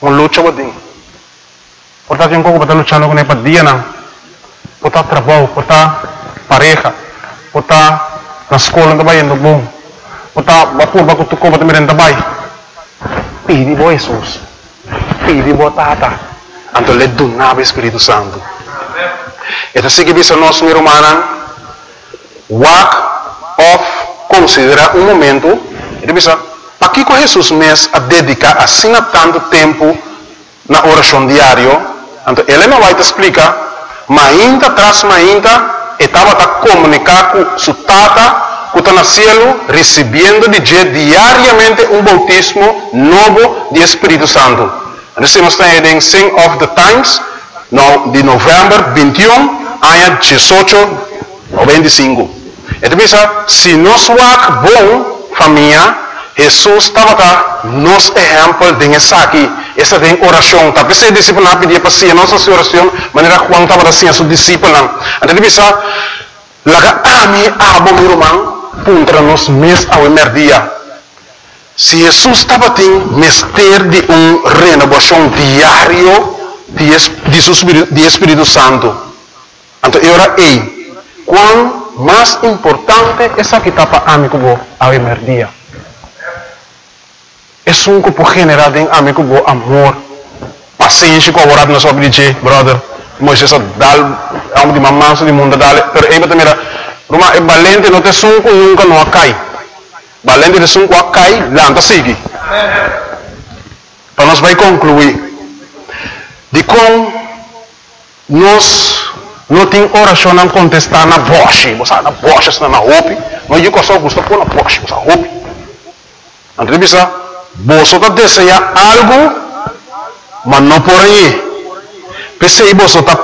uma luta botinho. Portanto, eu estou lutando com ele dia não. Portanto, trabalho, portanto, pareja, portanto, na escola também indo bom. Portanto, baku tu como também também. Pedi bo Jesus. Pedi bo Tata. Então, ele donava o Espírito Santo. Então, se que bisa nós, meu irmão, walk off, considera um momento, ele bisa, para que com Jesus mesmo a dedicar assim tanto tempo na oração diária, então ele não vai te explicar, mas ainda atrás, estava a comunicar com sua Tata, que está no céu, recebendo de diariamente um bautismo novo de Espírito Santo. Nós estamos em Sing of the Times, de novembro 21, ano 1895. Então, se nós somos bom, família, Jesus estava nos exemplo de essa aqui, essa tem oração. Tá pensei discípulo não pedia para si, nossa oração, maneira Juan estava assim a seu discípulo. Então, laga ami abo meu irmão, contra nós mês ao dia. Se Jesus estava tendo mestre de renovação diário de Espírito Santo, então eu era quão mais importante essa que está para amigo ao dia. É um grupo generado em amigo amor, paciência com a na sua vida, brother. Moisés dal, amo de mamãe, de mundo dale, pero aí também era, Roma é valente, não tem sunco nunca não cai. Valente de sunco cai, lá não segue. Então nós vai concluir de como nós não tem oração não contestar na voz, você na voz está na roupa, mas eu só gosto pôr na voz, você roupa. Então bisa, você está desejando algo, mas não por aí. Pensei você está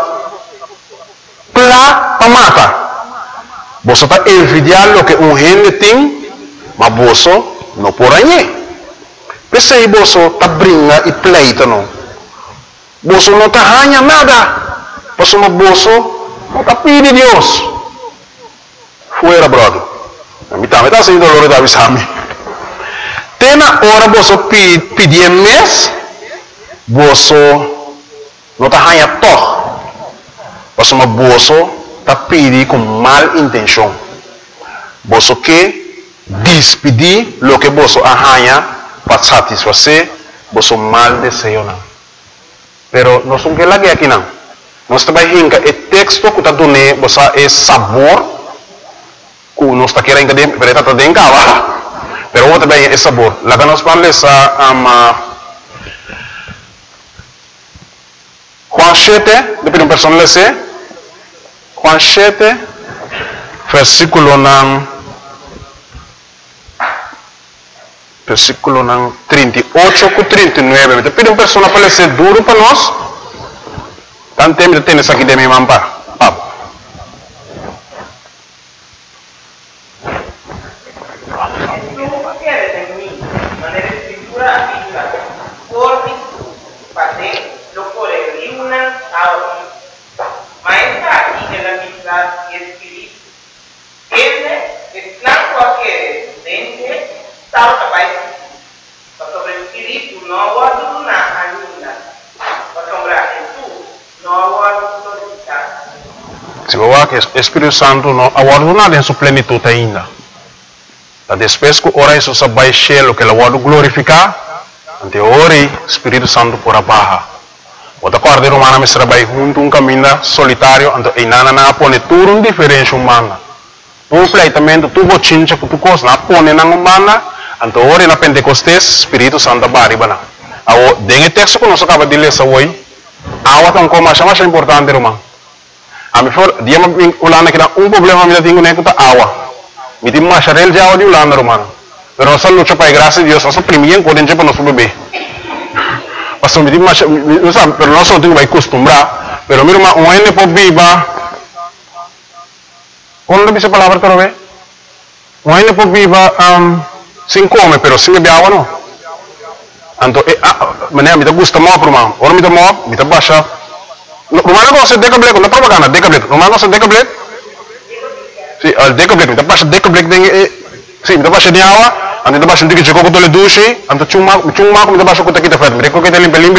para matar. Você está envidiando o que gente tem, mas você não por aí. Pensei você está brincando e pleito não. Você não está ganhando nada. Você não está pedindo Deus. Fuera, brother. Me está sendo dolor da visão. Tem na hora você pedir mês, você não está ganhando todo. Você está pedindo com mal intenção. Você quer despedir o que você ganha para satisfazer você mal desejo. Pero nós não queremos aqui não. Nós também rinca o texto que está dando você é sabor que nós está querendo que está dando cava. Pero outro também é sabor. Lá que nós falamos Juan 7, depois uma pessoa lê Juan 7, versículo 38 e 39. Depois uma pessoa para ler duro para nós. Tanto tempo de ter isso aqui de minha mampa. Se o Espírito Santo não aguarda em sua plenitude ainda. Depois que ora isso vai cheio que ele vai glorificar, ante ora o Espírito Santo por abaixo. Outra coisa humana me trabalha junto um caminho solitário, ante e nada na pone tudo um diferente humana. Completamente tu bochincha que tu coisa na pone na humana, ante ora na Pentecostes Espírito Santo baribana. Ao dengue texto que nós acaba de ler hoje, awa tão como mais importante irmão. A mim foi dia me ulana que problema me tenho nem que awa. Me tem mais real já de ulana irmão. Pero essa luta para graça de Deus, essa primeira coisa para nosso bebê. Pastor me tem mais, não sabe, pero nós não temos que acostumbrar. Pero meu irmão, um ene pode viva. Quando dice palavra para ver? Um ene pode viva sem comer, pero sem beber água não. Então, maneira me gusta mais irmão. Ora me dá mais, me dá baixa. Rumah ko sa decablet, na propaganda, decablet. Rumah ko sa decablet. Si, al decablet, minta pa sa decablet ding si, minta pa sa diawa, ando minta pa sa digi ko to le dushi, ando chuma ko minta pa sa ko kita fet. Mereka kita limpe